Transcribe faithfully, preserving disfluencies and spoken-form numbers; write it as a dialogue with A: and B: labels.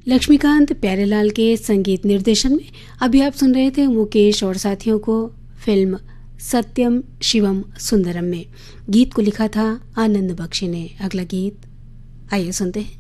A: लक्ष्मीकांत प्यारेलाल के संगीत निर्देशन में अभी आप सुन रहे थे मुकेश और साथियों को फिल्म सत्यम शिवम सुंदरम में। गीत को लिखा था आनंद बख्शी ने। अगला गीत आइए सुनते हैं।